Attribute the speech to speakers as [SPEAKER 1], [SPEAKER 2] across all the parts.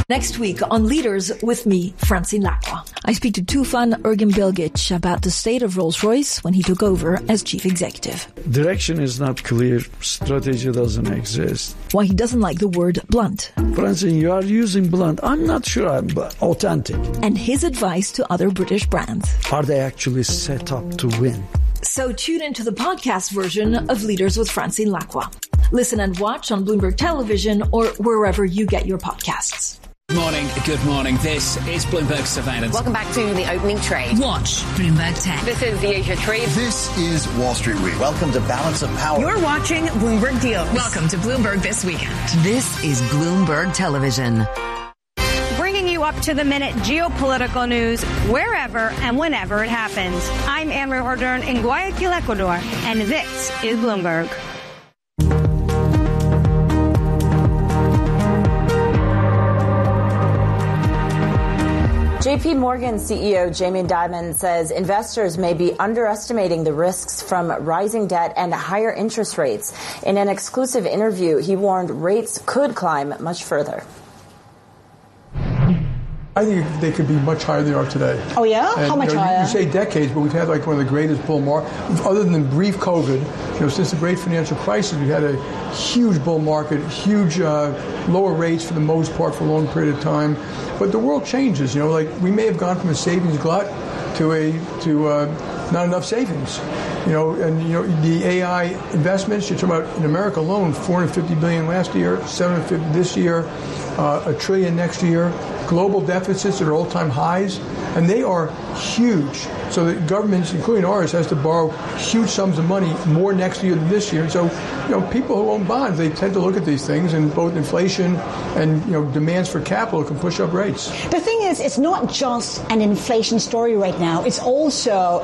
[SPEAKER 1] Next week on Leaders with me, Francine Lacqua. I speak to Tufan Erginbilgic about the state of Rolls-Royce when he took over as chief executive.
[SPEAKER 2] Direction is not clear. Strategy doesn't exist.
[SPEAKER 1] Why he doesn't like the word blunt.
[SPEAKER 2] Francine, you are using blunt. I'm not sure I'm authentic.
[SPEAKER 1] And his advice to other British brands.
[SPEAKER 2] Are they actually set up to win?
[SPEAKER 1] So tune into the podcast version of Leaders with Francine Lacqua. Listen and watch on Bloomberg Television or wherever you get your podcasts.
[SPEAKER 3] Good morning. This is Bloomberg Surveillance.
[SPEAKER 4] Welcome back to the opening trade.
[SPEAKER 3] Watch Bloomberg Tech.
[SPEAKER 4] This is the Asia Trade.
[SPEAKER 5] This is Wall Street Week. Welcome to Balance of Power.
[SPEAKER 6] You're watching Bloomberg Deals.
[SPEAKER 7] Welcome to Bloomberg This Weekend.
[SPEAKER 8] This is Bloomberg Television.
[SPEAKER 9] Bringing you up to the minute geopolitical news wherever and whenever it happens. I'm Anne-Marie Hordern in Guayaquil, Ecuador, and this is Bloomberg.
[SPEAKER 10] JP Morgan CEO Jamie Dimon says investors may be underestimating the risks from rising debt and higher interest rates. In an exclusive interview, he warned rates could climb much further.
[SPEAKER 11] I think they could be much higher than they are today.
[SPEAKER 9] Oh, yeah?
[SPEAKER 11] And,
[SPEAKER 9] how much higher?
[SPEAKER 11] You say decades, but we've had like one of the greatest bull markets. Other than brief COVID, since the great financial crisis, we had a huge bull market, huge lower rates for the most part for a long period of time. But the world changes. Like we may have gone from a savings glut to not enough savings. The AI investments, you're talking about in America alone, $450 billion last year, $750 this year, $1 trillion next year. Global deficits at all-time highs, and they are huge. So the governments, including ours, has to borrow huge sums of money, more next year than this year. So, people who own bonds, they tend to look at these things, and both inflation and, demands for capital can push up rates.
[SPEAKER 9] The thing is, it's not just an inflation story right now. It's also,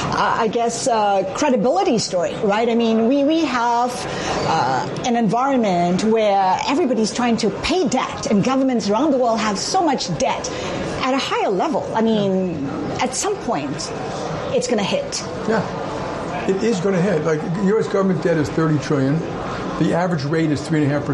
[SPEAKER 9] credibility story, right? I mean, we have an environment where everybody's trying to pay debt, and governments around the world have so much debt at a higher level. I mean, at some point, it's going to hit.
[SPEAKER 11] Yeah, it is going to hit. Like, U.S. government debt is $30 trillion. The average rate is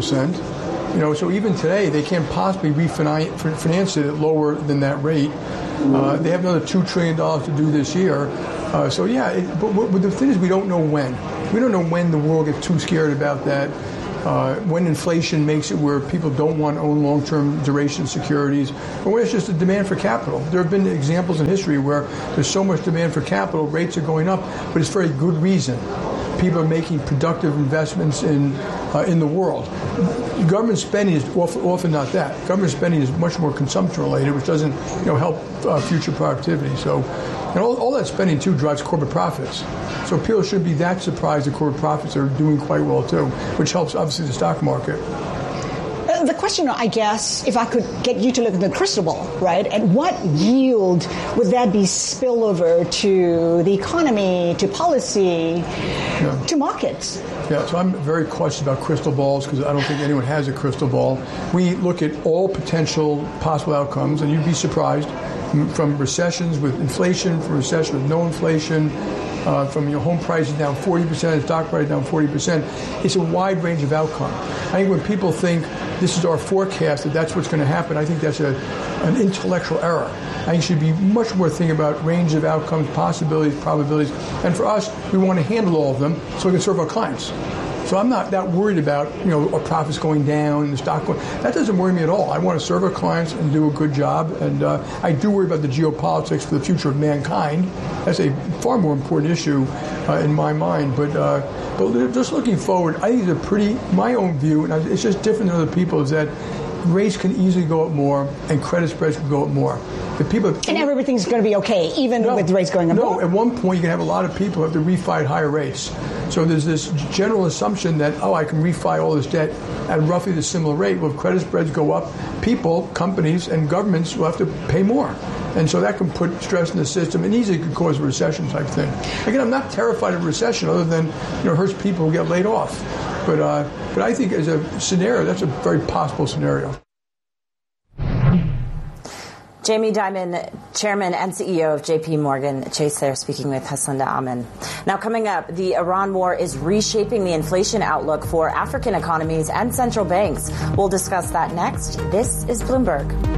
[SPEAKER 11] 3.5%. So even today, they can't possibly refinance it at lower than that rate. They have another $2 trillion to do this year. But the thing is, we don't know when. We don't know when the world gets too scared about that. When inflation makes it where people don't want to own long-term duration securities, or when it's just a demand for capital. There have been examples in history where there's so much demand for capital, rates are going up, but it's for a good reason. People are making productive investments in the world. Government spending is often not that. Government spending is much more consumption-related, which doesn't help future productivity. So, all that spending, too, drives corporate profits. So people shouldn't be that surprised that corporate profits are doing quite well, too, which helps, obviously, the stock market.
[SPEAKER 9] The question, I guess, if I could get you to look at the crystal ball, right, and what yield would that be spillover to the economy, to policy, to markets?
[SPEAKER 11] Yeah, so I'm very cautious about crystal balls because I don't think anyone has a crystal ball. We look at all potential possible outcomes, and you'd be surprised, from recessions with inflation, from recession with no inflation, from home prices down 40%, stock price down 40%. It's a wide range of outcome. I think when people think this is our forecast, that's what's going to happen, I think that's an intellectual error. I think you should be much more thinking about range of outcomes, possibilities, probabilities. And for us, we want to handle all of them so we can serve our clients. So I'm not that worried about, our profits going down, the stock going. That doesn't worry me at all. I want to serve our clients and do a good job. And I do worry about the geopolitics for the future of mankind. That's a far more important issue in my mind. But just looking forward, I think it's my own view, and it's just different than other people, is that rates can easily go up more and credit spreads can go up more.
[SPEAKER 9] And everything's going to be okay, even with rates going up more?
[SPEAKER 11] No, at one point you can have a lot of people who have to refi at higher rates. So there's this general assumption that, I can refi all this debt at roughly the similar rate. Well, if credit spreads go up, people, companies, and governments will have to pay more. And so that can put stress in the system and easily could cause a recession type thing. Again, I'm not terrified of recession other than, it hurts people who get laid off. But I think as a scenario, that's a very possible scenario.
[SPEAKER 10] Jamie Dimon, Chairman and CEO of JP Morgan Chase there, speaking with Haslinda Aman. Now coming up, the Iran war is reshaping the inflation outlook for African economies and central banks. We'll discuss that next. This is Bloomberg.